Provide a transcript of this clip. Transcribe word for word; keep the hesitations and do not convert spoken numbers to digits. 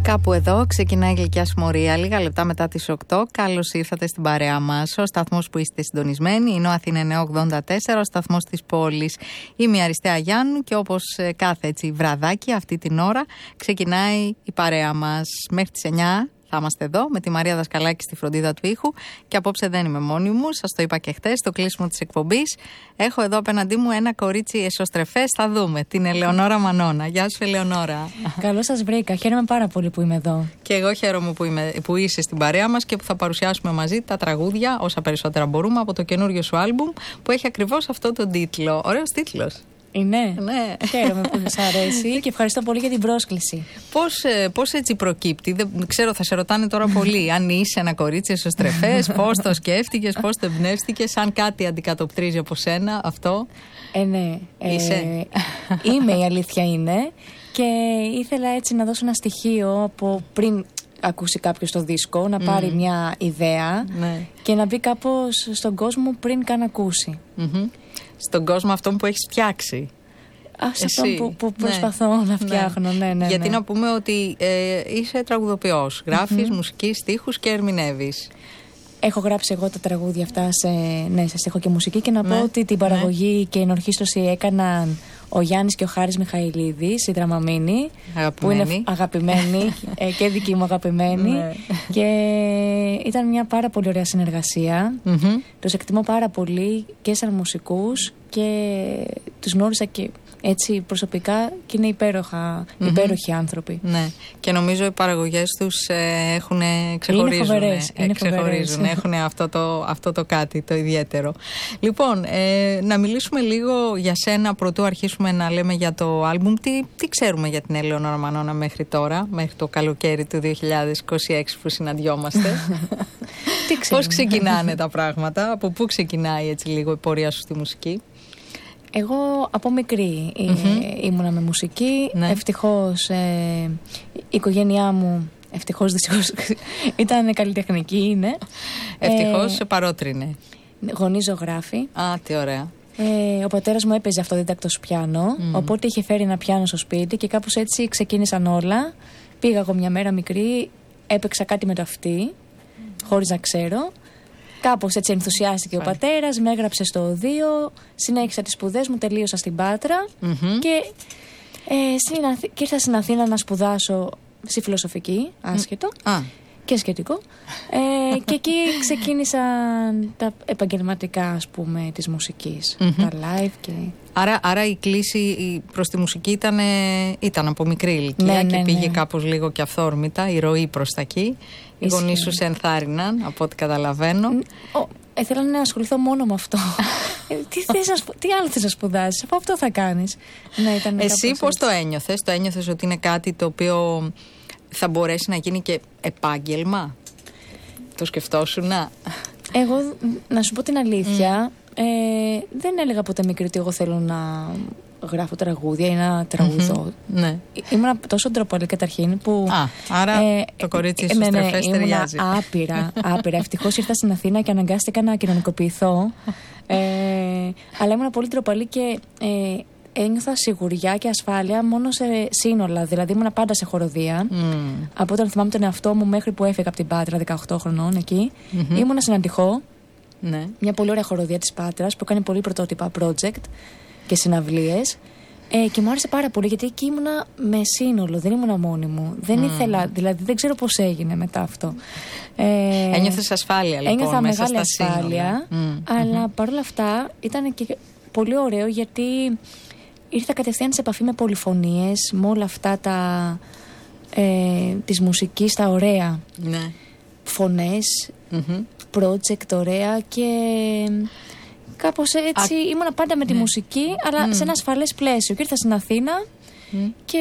Κάπου εδώ ξεκινάει η Γλυκιά Συμμορία, λίγα λεπτά μετά τις οκτώ. Καλώς ήρθατε στην παρέα μας. Ο σταθμός που είστε συντονισμένοι είναι ο Αθήνα εννιακόσια ογδόντα τέσσερα, ο σταθμός της πόλης. Είμαι η Αριστεία Γιάννου και όπως κάθε έτσι βραδάκι αυτή την ώρα ξεκινάει η παρέα μας. Μέχρι τις εννιά θα είμαστε εδώ με τη Μαρία Δασκαλάκη στη φροντίδα του ήχου και απόψε δεν είμαι μόνη μου, σας το είπα και χτες στο κλείσιμο της εκπομπής. Έχω εδώ απέναντί μου ένα κορίτσι εσωστρεφές, θα δούμε, την Ελεονόρα Μανώνα. Γεια σου Ελεονόρα. Καλώς σας βρήκα, χαίρομαι πάρα πολύ που είμαι εδώ. Και εγώ χαίρομαι που, είμαι, που είσαι στην παρέα μας και που θα παρουσιάσουμε μαζί τα τραγούδια όσα περισσότερα μπορούμε από το καινούριο σου άλμπουμ που έχει ακριβώς αυτό τον τίτλο. Ωραίος τίτλος. Είναι. Ναι. Χαίρομαι που σας αρέσει και ευχαριστώ πολύ για την πρόσκληση. Πώς, πώς έτσι προκύπτει, δεν ξέρω, θα σε ρωτάνε τώρα πολύ. Αν είσαι ένα κορίτσι εσωστρεφές, πώς το σκέφτηκες, πώς το εμπνεύστηκες, αν κάτι αντικατοπτρίζει από σένα αυτό. Ε, ναι. Είσαι. Ε, είμαι, η αλήθεια είναι. Και ήθελα έτσι να δώσω ένα στοιχείο από πριν ακούσει κάποιος το δίσκο, να πάρει mm. μια ιδέα ναι. και να μπει κάπως στον κόσμο πριν καν ακούσει. Mm-hmm. Στον κόσμο αυτόν που έχεις φτιάξει. Α, σε αυτόν που, που προσπαθώ ναι. να φτιάχνω, ναι, ναι, ναι. Γιατί ναι. να πούμε ότι ε, είσαι τραγουδοποιός. Γράφεις mm-hmm. μουσική, στίχους και ερμηνεύεις. Έχω γράψει εγώ τα τραγούδια αυτά σε, ναι, σε στίχο και μουσική και να ναι. πω ότι την παραγωγή ναι. και η ενορχήστρωση έκαναν ο Γιάννης και ο Χάρης Μιχαηλίδης, η Δραμαμίνη, που είναι αγαπημένοι ε, και δική μου αγαπημένοι. Ναι. Και ήταν μια πάρα πολύ ωραία συνεργασία. Mm-hmm. Τους εκτιμώ πάρα πολύ και σαν μουσικούς και τους γνώρισα και έτσι προσωπικά και είναι υπέροχα, mm-hmm. υπέροχοι άνθρωποι. Ναι. Και νομίζω οι παραγωγές τους ε, έχουν ξεχωρίζουν. Είναι φοβερές. Ε, είναι ξεχωρίζουν. Έχουν αυτό το, αυτό το κάτι, το ιδιαίτερο. Λοιπόν, ε, να μιλήσουμε λίγο για σένα πρωτού αρχίσουμε να λέμε για το άλμπουμ. Τι, τι ξέρουμε για την Ελεονόρα Μανώνα μέχρι τώρα, μέχρι το καλοκαίρι του δύο χιλιάδες είκοσι έξι που συναντιόμαστε. Πώς ξεκινάνε τα πράγματα, από πού ξεκινάει έτσι λίγο η πορεία σου στη μουσική? Εγώ από μικρή mm-hmm. ήμουνα με μουσική. Ναι. Ευτυχώς ε, η οικογένειά μου, ευτυχώς δυστυχώς, ήταν καλλιτεχνική, είναι. Ευτυχώς ε, σε παρότρινε. Γονείς ζωγράφοι. Α, τι ωραία. Ε, ο πατέρας μου έπαιζε αυτοδίδακτος πιάνο, mm. οπότε είχε φέρει ένα πιάνο στο σπίτι και κάπως έτσι ξεκίνησαν όλα. Πήγα εγώ μια μέρα μικρή, έπαιξα κάτι με το αυτί, χωρίς να ξέρω. Κάπως έτσι ενθουσιάστηκε Φάει. ο πατέρας, με έγραψε στο οδείο, συνέχισα τις σπουδές μου, τελείωσα στην Πάτρα mm-hmm. και, ε, στην Αθή... και ήρθα στην Αθήνα να σπουδάσω στη φιλοσοφική, άσχετο mm. και σχετικό. Ε, και εκεί ξεκίνησαν τα επαγγελματικά, ας πούμε, της μουσικής, mm-hmm. τα live και... Άρα, άρα η κλίση προς τη μουσική ήταν, ήταν από μικρή ηλικία ναι, και ναι, πήγε ναι. κάπως λίγο και αυθόρμητα, η ροή προς τα εκεί. Οι γονείς σου σε ενθάρρυναν, από ό,τι καταλαβαίνω. Oh, ήθελα να ασχοληθώ μόνο με αυτό. τι, θες να, τι άλλο θες να σπουδάσεις, από αυτό θα κάνεις. Ναι, ήταν εσύ πώς το ένιωθες, το ένιωθες ότι είναι κάτι το οποίο θα μπορέσει να γίνει και επάγγελμα? Το σκεφτόσουν να... Εγώ, να σου πω την αλήθεια, mm. ε, δεν έλεγα ποτέ μικρή ότι εγώ θέλω να γράφω τραγούδια ή να τραγουδώ. Mm-hmm. Ναι. Ήμουνα τόσο ντροπαλή καταρχήν που... Α, άρα ε, το κορίτσι σου ε, στρεφές ναι, ταιριάζει. Ήμουνα άπειρα, άπειρα. Ευτυχώς ήρθα στην Αθήνα και αναγκάστηκα να κοινωνικοποιηθώ. ε, αλλά ήμουνα πολύ ντροπαλή και... Ε, ένιωθα σιγουριά και ασφάλεια μόνο σε σύνολα. Δηλαδή ήμουνα πάντα σε χοροδία. Mm. Από όταν θυμάμαι τον εαυτό μου μέχρι που έφυγα από την Πάτρα, δεκαοκτώ χρονών εκεί. Mm-hmm. Ήμουνα στην Αντιχώ. Ναι. Μια πολύ ωραία χοροδία της Πάτρας που κάνει πολύ πρωτότυπα project και συναυλίες. Ε, και μου άρεσε πάρα πολύ γιατί εκεί ήμουνα με σύνολο. Δεν ήμουνα μόνη μου. Δεν mm. ήθελα, δηλαδή δεν ξέρω πώς έγινε μετά αυτό. Ε, Ένιωθες ασφάλεια λοιπόν? Ένιωθα μέσα μεγάλη στα ασφάλεια. Mm. Αλλά mm-hmm. παρόλα αυτά ήταν και πολύ ωραίο γιατί ήρθα κατευθείαν σε επαφή με πολυφωνίες, με όλα αυτά τα ε, της μουσικής, τα ωραία ναι. φωνές, mm-hmm. project ωραία και κάπως έτσι Α, ήμουνα πάντα με τη ναι. μουσική, αλλά mm. σε ένα ασφαλές πλαίσιο. Και ήρθα στην Αθήνα mm. και